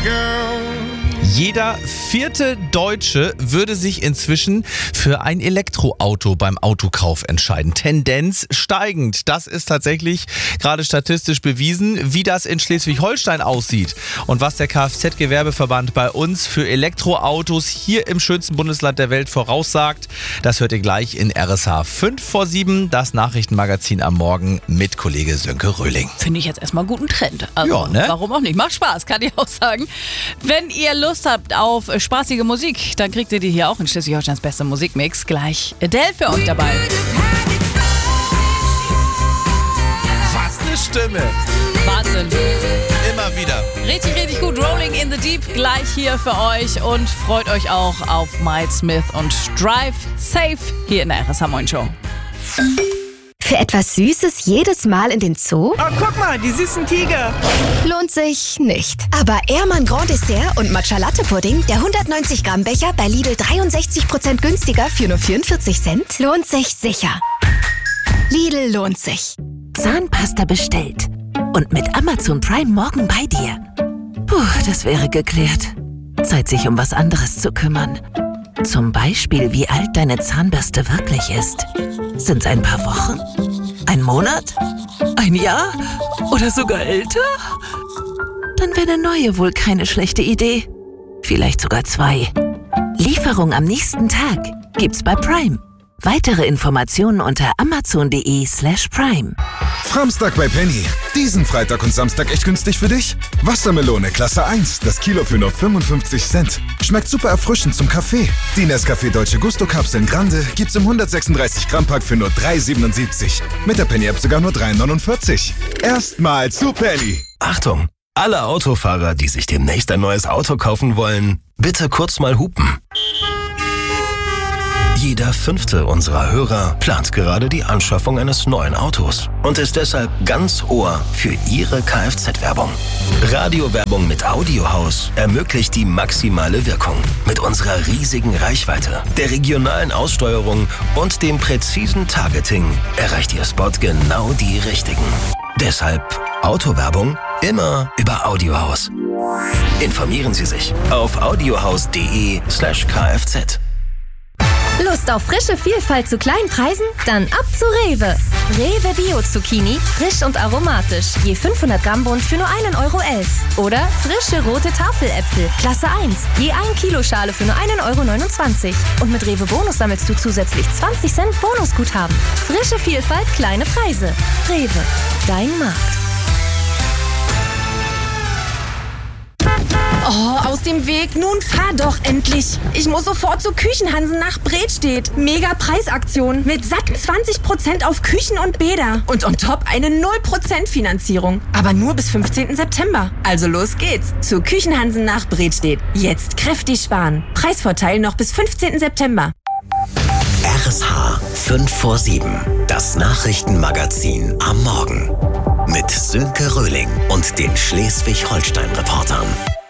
Jeder vierte Deutsche würde sich inzwischen für ein Elektroauto beim Autokauf entscheiden. Tendenz steigend. Das ist tatsächlich gerade statistisch bewiesen. Wie das in Schleswig-Holstein aussieht und was der Kfz-Gewerbeverband bei uns für Elektroautos hier im schönsten Bundesland der Welt voraussagt, das hört ihr gleich in RSH 5 vor 7, das Nachrichtenmagazin am Morgen mit Kollege Sönke Röhling. Finde ich jetzt erstmal einen guten Trend. Also, ja, ne? Warum auch nicht? Macht Spaß, kann ich auch sagen. Wenn ihr Lust habt auf spaßige Musik, dann kriegt ihr die hier auch in Schleswig-Holsteins bester Musikmix. Gleich Adele für euch dabei. Was eine Stimme. Wahnsinn. Immer wieder. Richtig, richtig gut. Rolling in the Deep gleich hier für euch und freut euch auch auf Miles Smith und Drive Safe hier in der RSH Moin Show. Für etwas Süßes jedes Mal in den Zoo? Oh, guck mal, die süßen Tiger. Lohnt sich nicht. Aber Ehrmann Grand Dessert und Matcha Latte Pudding, der 190 Gramm Becher bei Lidl 63% günstiger für nur 44 Cent, lohnt sich sicher. Lidl lohnt sich. Zahnpasta bestellt. Und mit Amazon Prime morgen bei dir. Puh, das wäre geklärt. Zeit, sich um was anderes zu kümmern. Zum Beispiel, wie alt deine Zahnbürste wirklich ist. Sind's ein paar Wochen? Ein Monat? Ein Jahr? Oder sogar älter? Dann wäre eine neue wohl keine schlechte Idee. Vielleicht sogar 2. Lieferung am nächsten Tag gibt's bei Prime. Weitere Informationen unter amazon.de/prime. Framstag bei Penny. Diesen Freitag und Samstag echt günstig für dich? Wassermelone Klasse 1, das Kilo für nur 55 Cent. Schmeckt super erfrischend zum Kaffee. Die Nescafé Dolce Gusto Kapseln Grande gibt's im 136 Gramm Pack für nur 3,77. Mit der Penny App sogar nur 3,49. Erstmal zu Penny. Achtung! Alle Autofahrer, die sich demnächst ein neues Auto kaufen wollen, bitte kurz mal hupen. Jeder 5. unserer Hörer plant gerade die Anschaffung eines neuen Autos und ist deshalb ganz Ohr für Ihre Kfz-Werbung. Radiowerbung mit Audiohaus ermöglicht die maximale Wirkung. Mit unserer riesigen Reichweite, der regionalen Aussteuerung und dem präzisen Targeting erreicht Ihr Spot genau die Richtigen. Deshalb Autowerbung immer über Audiohaus. Informieren Sie sich auf audiohaus.de/kfz. Lust auf frische Vielfalt zu kleinen Preisen? Dann ab zu Rewe. Rewe Bio Zucchini, frisch und aromatisch. Je 500 Gramm Bund für nur 1,11 € Oder frische rote Tafeläpfel, Klasse 1. Je 1 Kilo Schale für nur 1,29 € Und mit Rewe Bonus sammelst du zusätzlich 20 Cent Bonusguthaben. Frische Vielfalt, kleine Preise. Rewe, dein Markt. Oh, aus dem Weg. Nun fahr doch endlich. Ich muss sofort zu Küchenhansen nach Bredstedt. Mega Preisaktion mit satten 20% auf Küchen und Bäder. Und on top eine 0% Finanzierung. Aber nur bis 15. September. Also los geht's. Zu Küchenhansen nach Bredstedt. Jetzt kräftig sparen. Preisvorteil noch bis 15. September. RSH 5 vor 7. Das Nachrichtenmagazin am Morgen. Mit Sönke Röhling und den Schleswig-Holstein-Reportern.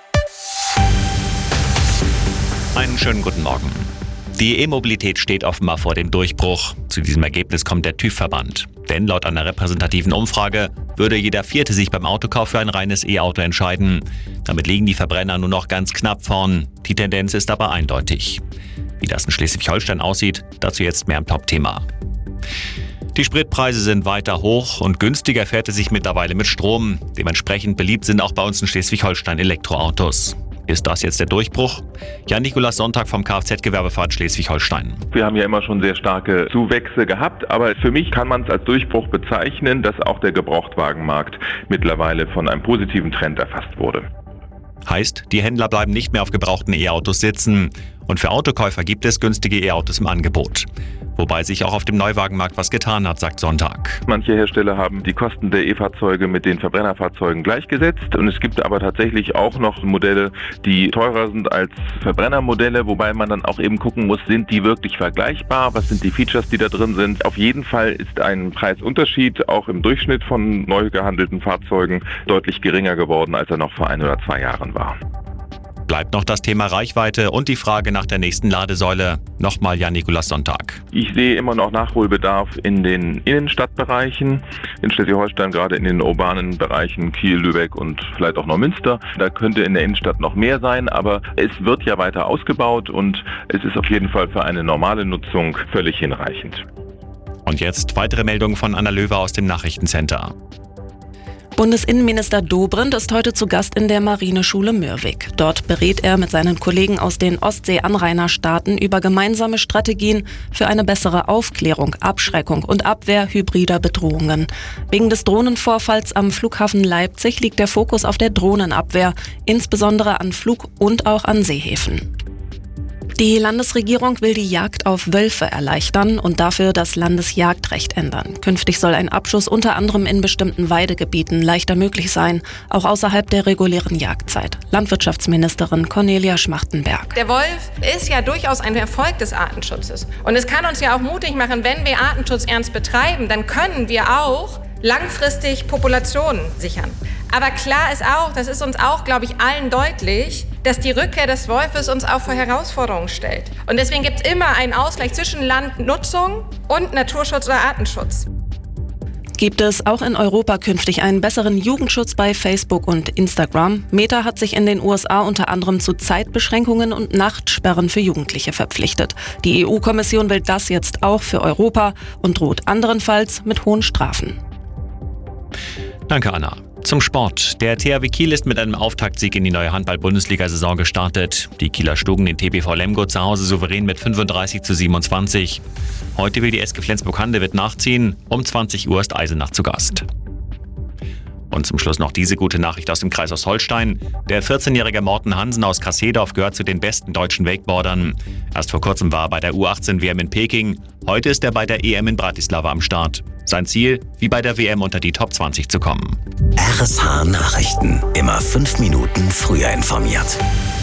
Einen schönen guten Morgen. Die E-Mobilität steht offenbar vor dem Durchbruch. Zu diesem Ergebnis kommt der TÜV-Verband. Denn laut einer repräsentativen Umfrage würde jeder Vierte sich beim Autokauf für ein reines E-Auto entscheiden. Damit liegen die Verbrenner nur noch ganz knapp vorn. Die Tendenz ist aber eindeutig. Wie das in Schleswig-Holstein aussieht, dazu jetzt mehr im Top-Thema. Die Spritpreise sind weiter hoch und günstiger fährt es sich mittlerweile mit Strom. Dementsprechend beliebt sind auch bei uns in Schleswig-Holstein Elektroautos. Ist das jetzt der Durchbruch? Jan-Nikolaus Sonntag vom Kfz-Gewerbeverband Schleswig-Holstein. Wir haben ja immer schon sehr starke Zuwächse gehabt, aber für mich kann man es als Durchbruch bezeichnen, dass auch der Gebrauchtwagenmarkt mittlerweile von einem positiven Trend erfasst wurde. Heißt, die Händler bleiben nicht mehr auf gebrauchten E-Autos sitzen. Und für Autokäufer gibt es günstige E-Autos im Angebot. Wobei sich auch auf dem Neuwagenmarkt was getan hat, sagt Sonntag. Manche Hersteller haben die Kosten der E-Fahrzeuge mit den Verbrennerfahrzeugen gleichgesetzt. Und es gibt aber tatsächlich auch noch Modelle, die teurer sind als Verbrennermodelle, wobei man dann auch eben gucken muss, sind die wirklich vergleichbar? Was sind die Features, die da drin sind? Auf jeden Fall ist ein Preisunterschied auch im Durchschnitt von neu gehandelten Fahrzeugen deutlich geringer geworden, als er noch vor 1 oder 2 Jahren war. Bleibt noch das Thema Reichweite und die Frage nach der nächsten Ladesäule. Nochmal Jan-Nikolaus Sonntag. Ich sehe immer noch Nachholbedarf in den Innenstadtbereichen, in Schleswig-Holstein, gerade in den urbanen Bereichen Kiel, Lübeck und vielleicht auch Neumünster. Da könnte in der Innenstadt noch mehr sein, aber es wird ja weiter ausgebaut und es ist auf jeden Fall für eine normale Nutzung völlig hinreichend. Und jetzt weitere Meldungen von Anna Löwe aus dem Nachrichtencenter. Bundesinnenminister Dobrindt ist heute zu Gast in der Marineschule Mürwik. Dort berät er mit seinen Kollegen aus den Ostsee-Anrainerstaaten über gemeinsame Strategien für eine bessere Aufklärung, Abschreckung und Abwehr hybrider Bedrohungen. Wegen des Drohnenvorfalls am Flughafen Leipzig liegt der Fokus auf der Drohnenabwehr, insbesondere an Flug- und auch an Seehäfen. Die Landesregierung will die Jagd auf Wölfe erleichtern und dafür das Landesjagdrecht ändern. Künftig soll ein Abschuss unter anderem in bestimmten Weidegebieten leichter möglich sein, auch außerhalb der regulären Jagdzeit. Landwirtschaftsministerin Cornelia Schmachtenberg. Der Wolf ist ja durchaus ein Erfolg des Artenschutzes. Und es kann uns ja auch mutig machen, wenn wir Artenschutz ernst betreiben, dann können wir auch langfristig Populationen sichern. Aber klar ist auch, das ist uns auch, glaube ich, allen deutlich, dass die Rückkehr des Wolfes uns auch vor Herausforderungen stellt. Und deswegen gibt es immer einen Ausgleich zwischen Landnutzung und Naturschutz oder Artenschutz. Gibt es auch in Europa künftig einen besseren Jugendschutz bei Facebook und Instagram? Meta hat sich in den USA unter anderem zu Zeitbeschränkungen und Nachtsperren für Jugendliche verpflichtet. Die EU-Kommission will das jetzt auch für Europa und droht anderenfalls mit hohen Strafen. Danke, Anna. Zum Sport. Der THW Kiel ist mit einem Auftaktsieg in die neue Handball-Bundesliga-Saison gestartet. Die Kieler schlugen den TBV Lemgo zu Hause souverän mit 35:27. Heute will die SG Flensburg-Handewitt nachziehen. Um 20 Uhr ist Eisenach zu Gast. Und zum Schluss noch diese gute Nachricht aus dem Kreis Holstein. Der 14-jährige Morten Hansen aus Kassedorf gehört zu den besten deutschen Wakeboardern. Erst vor kurzem war er bei der U18-WM in Peking. Heute ist er bei der EM in Bratislava am Start. Sein Ziel, wie bei der WM unter die Top 20 zu kommen. RSH Nachrichten. Immer 5 Minuten früher informiert.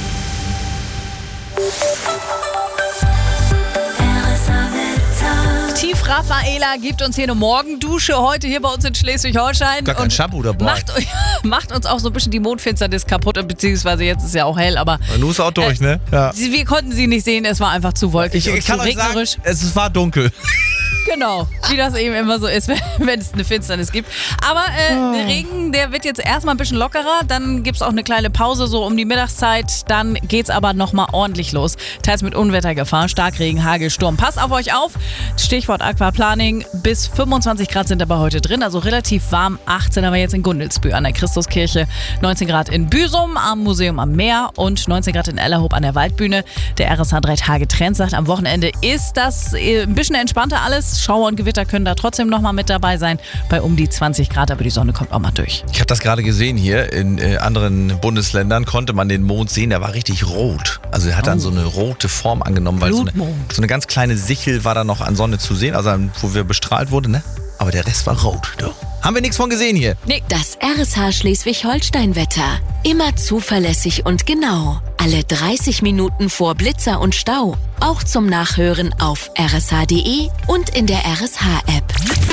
Tief Raffaela gibt uns hier eine Morgendusche heute hier bei uns in Schleswig-Holstein. Gar kein Shampoo dabei. Macht uns auch so ein bisschen die Mondfinsternis kaputt, beziehungsweise jetzt ist ja auch hell, aber... Du bist auch durch, ne? Ja. Wir konnten sie nicht sehen, es war einfach zu wolkig und zu regnerisch. Sagen, es war dunkel. Genau, wie das eben immer so ist, wenn es eine Finsternis gibt. Aber der Regen, der wird jetzt erstmal ein bisschen lockerer. Dann gibt es auch eine kleine Pause so um die Mittagszeit. Dann geht es aber nochmal ordentlich los. Teils mit Unwettergefahr, Starkregen, Hagel, Sturm. Passt auf euch auf. Stichwort Aquaplaning. Bis 25 Grad sind aber heute drin. Also relativ warm. 18 haben wir jetzt in Gundelsbühl an der Christuskirche. 19 Grad in Büsum am Museum am Meer. Und 19 Grad in Ellerhoop an der Waldbühne. Der RSH 3 Tage Trend sagt, am Wochenende ist das ein bisschen entspannter alles. Schauer und Gewitter können da trotzdem nochmal mit dabei sein, bei um die 20 Grad, aber die Sonne kommt auch mal durch. Ich habe das gerade gesehen hier, in anderen Bundesländern konnte man den Mond sehen, der war richtig rot. Also er hat dann so eine rote Form angenommen, weil so eine ganz kleine Sichel war da noch an Sonne zu sehen, also wo wir bestrahlt wurden, ne? Aber der Rest war rot. Doch. Haben wir nichts von gesehen hier. Nee. Das RSH Schleswig-Holstein-Wetter. Immer zuverlässig und genau. Alle 30 Minuten vor Blitzer und Stau. Auch zum Nachhören auf rsh.de und in der RSH-App.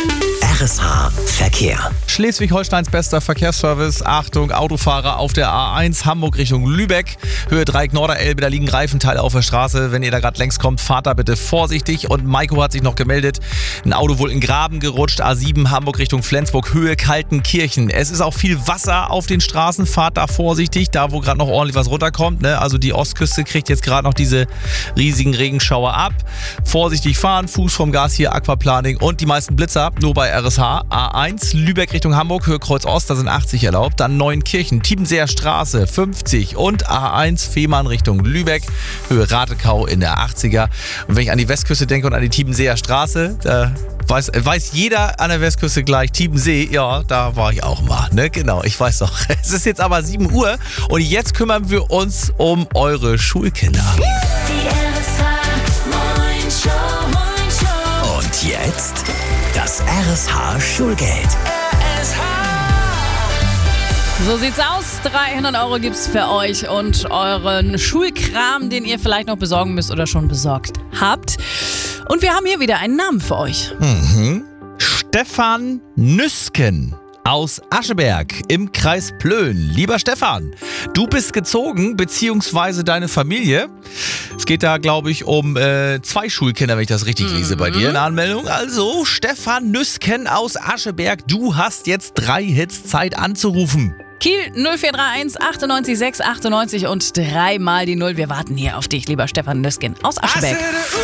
RSH Verkehr. Schleswig-Holsteins bester Verkehrsservice. Achtung, Autofahrer auf der A1 Hamburg Richtung Lübeck. Höhe Dreieck Norderelbe, da liegen Reifenteile auf der Straße. Wenn ihr da gerade längs kommt, fahrt da bitte vorsichtig. Und Maiko hat sich noch gemeldet. Ein Auto wohl in Graben gerutscht. A7 Hamburg Richtung Flensburg, Höhe Kaltenkirchen. Es ist auch viel Wasser auf den Straßen. Fahrt da vorsichtig, da wo gerade noch ordentlich was runterkommt. Ne? Also die Ostküste kriegt jetzt gerade noch diese riesigen Regenschauer ab. Vorsichtig fahren, Fuß vom Gas hier, Aquaplaning und die meisten Blitzer nur bei RSH. A1 Lübeck Richtung Hamburg, Höhe Kreuz Ost, da sind 80 erlaubt. Dann Neunkirchen, Tiebenseer Straße 50 und A1 Fehmarn Richtung Lübeck, Höhe Ratekau in der 80er. Und wenn ich an die Westküste denke und an die Tiebenseer Straße, da weiß jeder an der Westküste gleich, Tiebensee, ja, da war ich auch mal, ne? Genau, ich weiß doch. Es ist jetzt aber 7 Uhr und jetzt kümmern wir uns um eure Schulkinder. Und jetzt das RSH Schulgeld. So sieht's aus. 300 € gibt's für euch und euren Schulkram, den ihr vielleicht noch besorgen müsst oder schon besorgt habt. Und wir haben hier wieder einen Namen für euch. Stefan Nüsken aus Ascheberg im Kreis Plön. Lieber Stefan, du bist gezogen, beziehungsweise deine Familie. Es geht da, glaube ich, um 2 Schulkinder, wenn ich das richtig lese bei dir in der Anmeldung. Also, Stefan Nüsken aus Ascheberg, du hast jetzt 3 Hits Zeit anzurufen. Kiel 0431 98 6 98 und 3 mal die 0. Wir warten hier auf dich, lieber Stefan Nüsken aus Ascheberg.